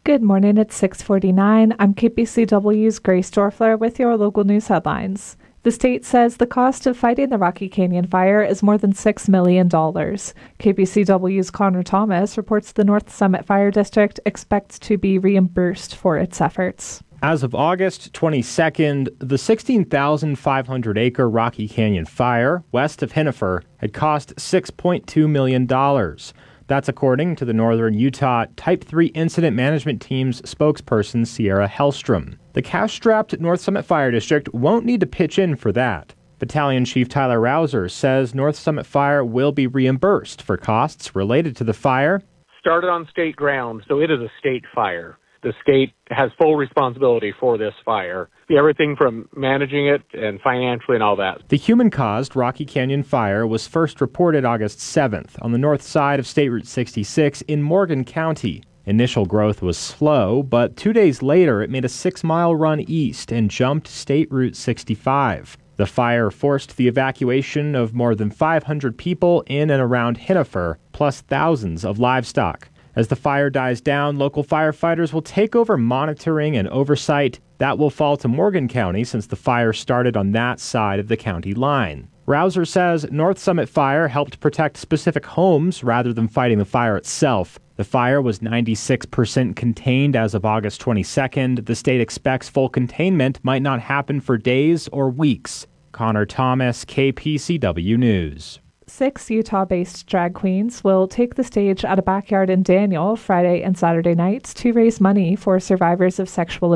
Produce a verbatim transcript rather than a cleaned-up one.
Good morning, it's six forty-nine. I'm K P C W's Grace Dorfler with your local news headlines. The state says the cost of fighting the Rocky Canyon fire is more than six million dollars. K P C W's Connor Thomas reports the North Summit Fire District expects to be reimbursed for its efforts. As of August twenty-second, the sixteen thousand five hundred acre Rocky Canyon fire west of Hennifer had cost six point two million dollars. That's according to the Northern Utah Type three Incident Management Team's spokesperson, Sierra Hellstrom. The cash-strapped North Summit Fire District won't need to pitch in for that. Battalion Chief Tyler Rouser says North Summit Fire will be reimbursed for costs related to the fire. Started on state ground, so it is a state fire. The state has full responsibility for this fire. Everything from managing it and financially and all that. The human-caused Rocky Canyon fire was first reported August seventh on the north side of State Route sixty-six in Morgan County. Initial growth was slow, but two days later it made a six-mile run east and jumped State Route sixty-five. The fire forced the evacuation of more than five hundred people in and around Hennifer, plus thousands of livestock. As the fire dies down, local firefighters will take over monitoring and oversight. That will fall to Morgan County since the fire started on that side of the county line. Rouser says North Summit Fire helped protect specific homes rather than fighting the fire itself. The fire was ninety-six percent contained as of August twenty-second. The state expects full containment might not happen for days or weeks. Connor Thomas, K P C W News. Six Utah-based drag queens will take the stage at a backyard in Daniel Friday and Saturday nights to raise money for survivors of sexual abuse.